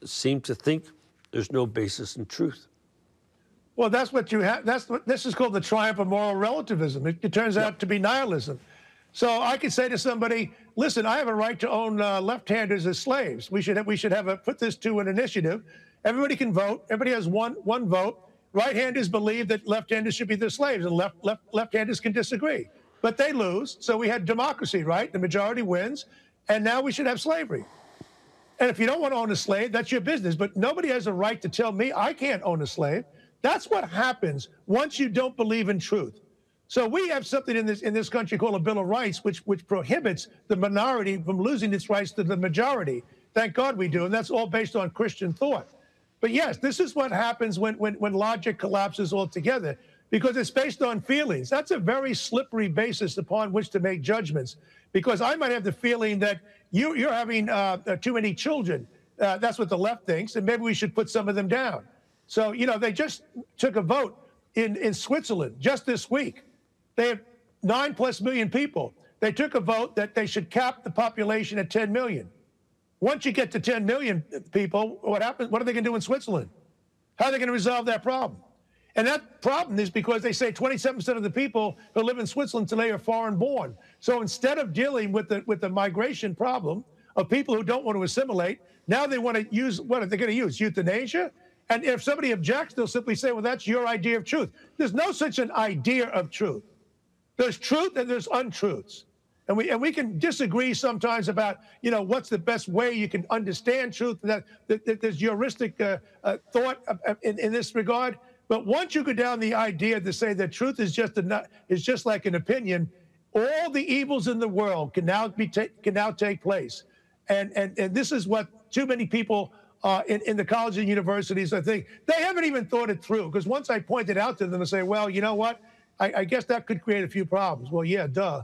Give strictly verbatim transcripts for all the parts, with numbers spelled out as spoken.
seem to think there's no basis in truth. Well, that's what you have. That's what this is called, the triumph of moral relativism. It, it turns out to be nihilism. So I could say to somebody, listen, I have a right to own uh, left-handers as slaves. We should have, we should have a, put this to an initiative. Everybody can vote. Everybody has one one vote. Right-handers believe that left-handers should be their slaves, and left left left-handers can disagree. But they lose. So we had democracy, right? The majority wins, and now we should have slavery. And if you don't want to own a slave, that's your business. But nobody has a right to tell me I can't own a slave. That's what happens once you don't believe in truth. So we have something in this in this country called a Bill of Rights, which which prohibits the minority from losing its rights to the majority. Thank God we do, and that's all based on Christian thought. But yes, this is what happens when when when logic collapses altogether, because it's based on feelings. That's a very slippery basis upon which to make judgments. Because I might have the feeling that you you're having uh, too many children. Uh, that's what the left thinks, and maybe we should put some of them down. So, you know, they just took a vote in, in Switzerland just this week. They have nine plus million people. They took a vote that they should cap the population at ten million. Once you get to ten million people, what happens? What are they going to do in Switzerland? How are they going to resolve that problem? And that problem is because they say twenty-seven percent of the people who live in Switzerland today are foreign born. So instead of dealing with the, with the migration problem of people who don't want to assimilate, now they want to use, what are they going to use? Euthanasia? And if somebody objects, they'll simply say, well, that's your idea of truth. There's no such an idea of truth. There's truth and there's untruths. And we and we can disagree sometimes about, you know, what's the best way you can understand truth. That, that, that there's heuristic uh, uh, thought in, in this regard. But once you go down the idea to say that truth is just a, is just like an opinion, all the evils in the world can now be ta- can now take place. And, and and this is what too many people Uh, in, in the colleges and universities, I think they haven't even thought it through. Because once I pointed out to them and say, well, you know what, I, I guess that could create a few problems. Well, yeah, duh.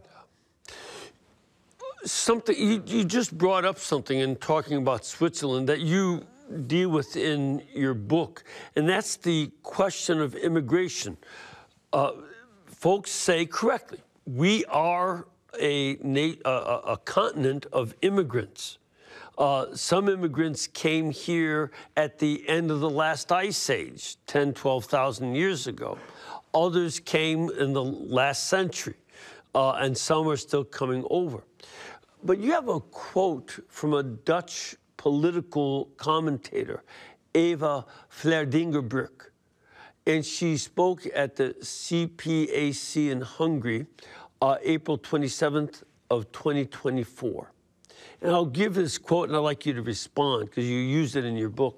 Something you, you just brought up something in talking about Switzerland that you deal with in your book, and that's the question of immigration. Uh, folks say correctly, we are a, a, a continent of immigrants. Uh, some immigrants came here at the end of the last ice age, ten, twelve thousand years ago. Others came in the last century, uh, and some are still coming over. But you have a quote from a Dutch political commentator, Eva Vlaardingerbroek, and she spoke at the C P A C in Hungary, uh, April twenty-seventh of twenty twenty-four. And I'll give this quote, and I'd like you to respond, because you used it in your book.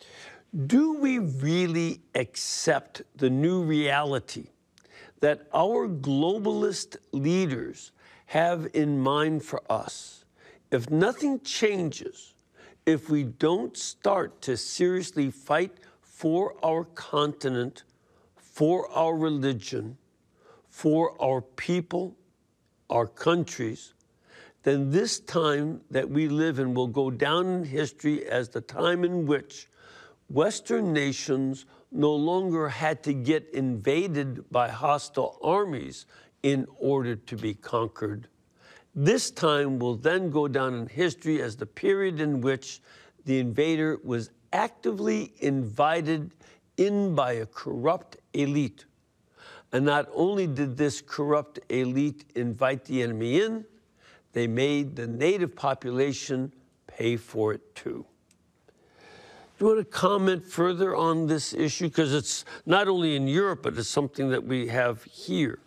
Do we really accept the new reality that our globalist leaders have in mind for us? If nothing changes, if we don't start to seriously fight for our continent, for our religion, for our people, our countries, then this time that we live in will go down in history as the time in which Western nations no longer had to get invaded by hostile armies in order to be conquered. This time will then go down in history as the period in which the invader was actively invited in by a corrupt elite. And not only did this corrupt elite invite the enemy in, they made the native population pay for it too. Do you want to comment further on this issue? Because it's not only in Europe, but it's something that we have here.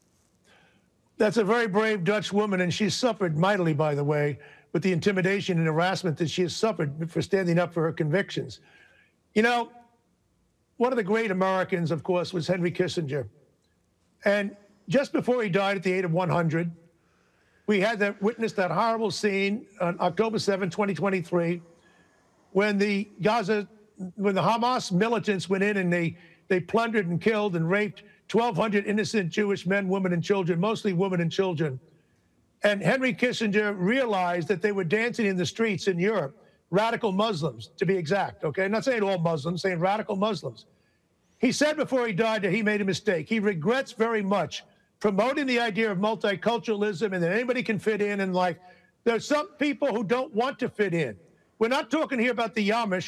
That's a very brave Dutch woman, and she's suffered mightily, by the way, with the intimidation and harassment that she has suffered for standing up for her convictions. You know, one of the great Americans, of course, was Henry Kissinger. And just before he died at the age of one hundred, we had to witness that horrible scene on October seventh, twenty twenty-three, when the Gaza, when the Hamas militants went in and they, they plundered and killed and raped twelve hundred innocent Jewish men, women, and children, mostly women and children. And Henry Kissinger realized that they were dancing in the streets in Europe, radical Muslims, to be exact, okay? I'm not saying all Muslims, saying radical Muslims. He said before he died that he made a mistake. He regrets very much promoting the idea of multiculturalism and that anybody can fit in, and like, there's some people who don't want to fit in. We're not talking here about the Amish.